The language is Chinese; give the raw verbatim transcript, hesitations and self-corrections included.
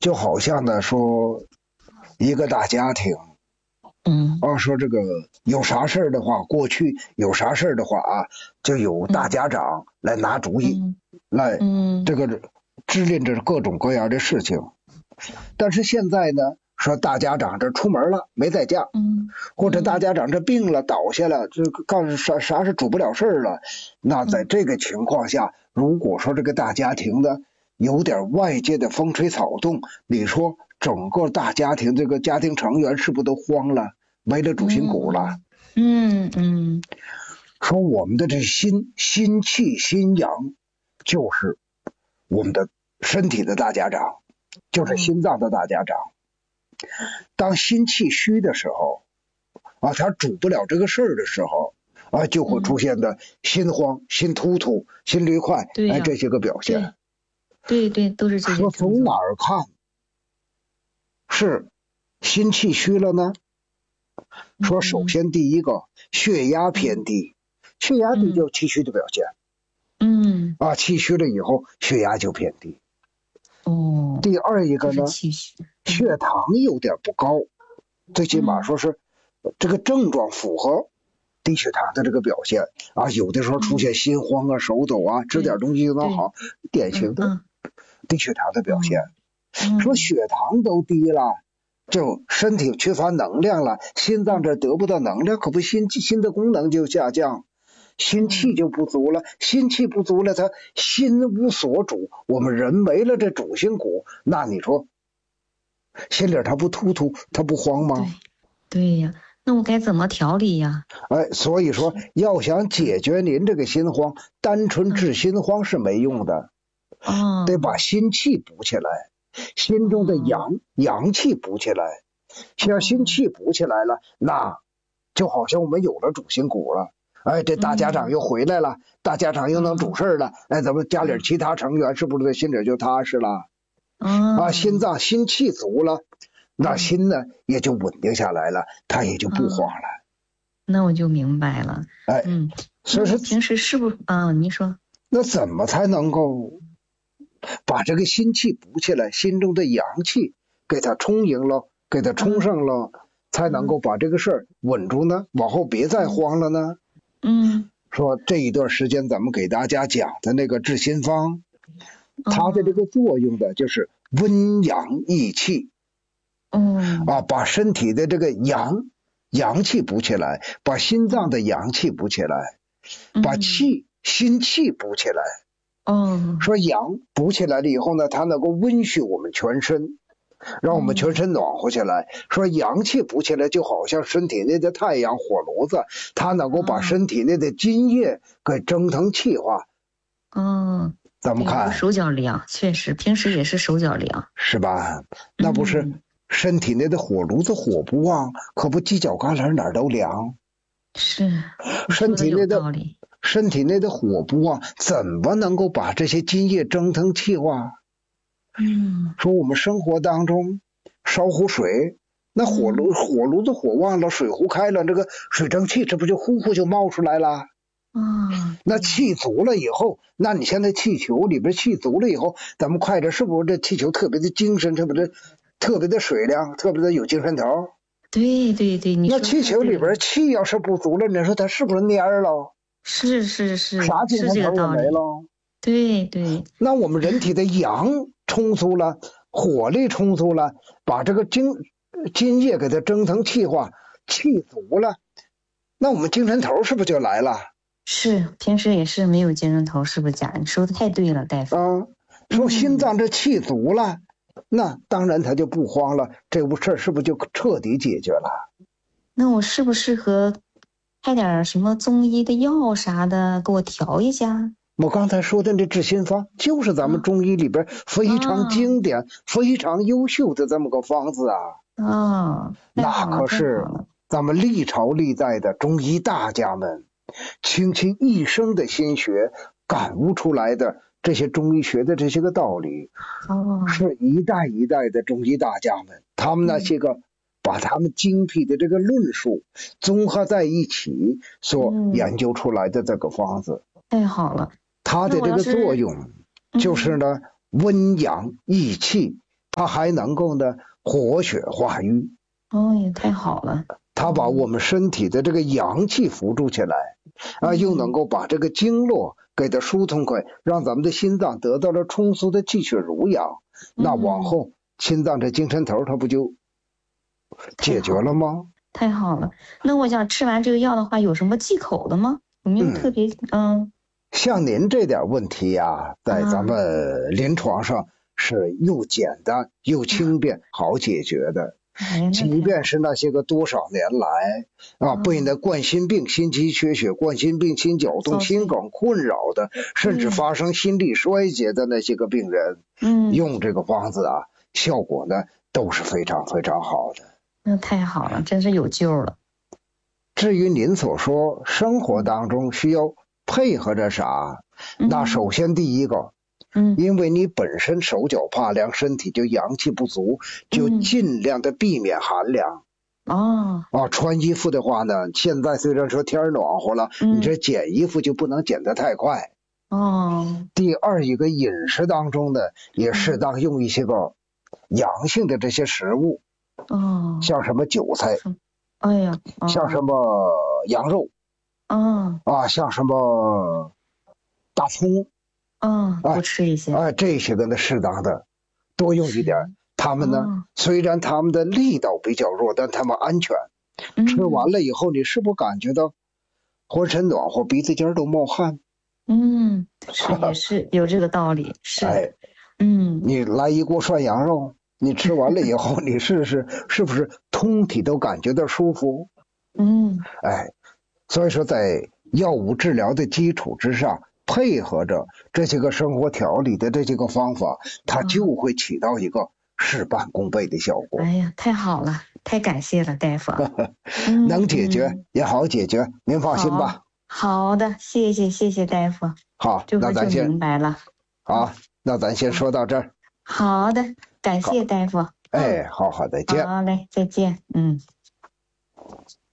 就好像呢说一个大家庭， 嗯， 啊，说这个有啥事儿的话，过去有啥事儿的话啊，就有大家长来拿主意， 嗯来嗯这个制定着各种各样的事情。但是现在呢，说大家长这出门了没在家， 嗯， 或者大家长这病了倒下了，这干啥啥是主不了事儿了。那在这个情况下，如果说这个大家庭呢有点外界的风吹草动，你说整个大家庭这个家庭成员是不是都慌了，没了主心骨了？ 嗯嗯， 说我们的这心心气心阳，就是我们的身体的大家长，就是心脏的大家长。当心气虚的时候啊，他主不了这个事儿的时候啊，就会出现的心慌、心突突、心率快， 对呀哎，这些个表现。 对对，都是这些说症从哪状。 儿看是心气虚了呢？说首先第一个，血压偏低，血压低就气虚的表现。 嗯， 啊，气虚了以后，血压就偏低。 哦， 第二一个呢， 就是气虚， 血糖有点不高，最起码说是这个症状符合低血糖的这个表现啊，有的时候出现心慌啊、手抖啊，吃点东西就能好，典型的低血糖的表现。说血糖都低了，就身体缺乏能量了，心脏这得不到能量，可不心心的功能就下降。心气就不足了，心气不足了，他心无所主，我们人没了这主心骨，那你说心里他不突突，他不慌吗？ 对对呀，那我该怎么调理呀？ 哎，所以说要想解决您这个心慌，单纯治心慌是没用的， 哦， 得把心气补起来，心中的阳阳气补起来，像心气补起来了，那就好像我们有了主心骨了。哎，这大家长又回来了，嗯、大家长又能主事了，哎，咱们家里其他成员是不是心里就踏实了？ 嗯、 啊，心脏心气足了，那心呢也就稳定下来了，它也就不慌了。 嗯、那我就明白了。 哎， 嗯， 所以说平时是不是啊？您说， 那怎么才能够把这个心气补起来，心中的阳气给它充盈了，给它充上了，嗯、才能够把这个事儿稳住呢？往后别再慌了呢？ 嗯， 说这一段时间咱们给大家讲的那个治心方，它的这个作用的就是温阳益气， 嗯， 啊，把身体的这个阳阳气补起来，把心脏的阳气补起来，把气心气补起来。 哦， 说阳补起来了以后呢，它能够温煦我们全身，让我们全身暖和起来。说阳气补起来，就好像身体内的太阳火炉子，它能够把身体内的津液给蒸腾气化。 嗯， 怎么看？ 手脚凉，确实，平时也是手脚凉， 是吧？那不是身体内的火炉子火不旺，可不犄角旮旯哪儿都凉。 是， 身体内的身体内的火不旺，怎么能够把这些津液蒸腾气化？ 嗯， 说我们生活当中烧壶水，那火炉、嗯、火炉子火旺了，水壶开了，这个水蒸气这不就呼呼就冒出来了？ 嗯， 那气足了以后，那你现在气球里边气足了以后，咱们快着是不是这气球特别的精神，特别的特别的水亮，特别的有精神头？ 对对对，你说那气球里边气要是不足了，你说它是不是蔫了？ 是是是， 啥精神头也没了。 对对， 那我们人体的阳充足了，火力充足了，把这个精津液给它蒸腾气化，气足了，那我们精神头是不是就来了？ 是，平时也是没有精神头，是不是假？你说的太对了，大夫。 啊，说心脏这气足了，嗯、那当然他就不慌了，这不事儿是不是就彻底解决了？ 那我适不适合开点什么中医的药啥的，给我调一下？ 我刚才说的这治心方，就是咱们中医里边非常经典、啊、非常优秀的这么个方子啊！ 啊， 那可是咱们历朝历代的中医大家们倾其一生的心血感悟出来的这些中医学的这些个道理， 哦， 是一代一代的中医大家们，他们那些个、嗯、把他们精辟的这个论述综合在一起所研究出来的这个方子。 太好了。 它的这个作用就是呢，温阳益气， 它还能够呢活血化瘀。 哦，也太好了。 它把我们身体的这个阳气扶助起来啊，又能够把这个经络给它疏通开，让咱们的心脏得到了充足的气血濡养。那往后心脏这精神头它不就解决了吗？ 太好了。那我想吃完这个药的话，有什么忌口的吗？有没有特别嗯？嗯像您这点问题呀，在咱们临床上是又简单又轻便，好解决的。即便是那些个多少年来啊，被那冠心病、心肌缺血、冠心病、心绞痛、心梗困扰的，甚至发生心力衰竭的那些个病人，嗯，用这个方子啊，效果呢都是非常非常好的。 那太好了，真是有救了。 至于您所说生活当中需要配合着啥，嗯、那首先第一个。嗯，因为你本身手脚怕凉，身体就阳气不足，就尽量的避免寒凉。哦、嗯，啊，穿衣服的话呢，现在虽然说天暖和了，嗯、你这剪衣服就不能剪得太快。哦。第二一个饮食当中呢，也适当用一些个阳性的这些食物。哦。像什么韭菜，哎呀，哦、像什么羊肉。哦。啊，像什么大葱。 嗯，多吃一些。 哎，这些个呢，适当的多用一点。他们呢，哦、虽然他们的力道比较弱，但他们安全。嗯、吃完了以后，你是不是感觉到浑身暖和，鼻子尖都冒汗？ 嗯，是也是有这个道理。是。哎， 嗯，你来一锅涮羊肉，你吃完了以后，你试试是不是通体都感觉到舒服？嗯，哎，所以说在药物治疗的基础之上。配合着这些个生活调理的这些个方法，它就会起到一个事半功倍的效果。 哎呀，太好了，太感谢了，大夫。 能解决、嗯、也好解决，您放心吧。 好, 好的，谢谢谢谢大夫。 好，那咱先明白了。 好，那咱先说到这儿。 好的，感谢大夫。 哎，好好，再见。 好嘞，再见。嗯。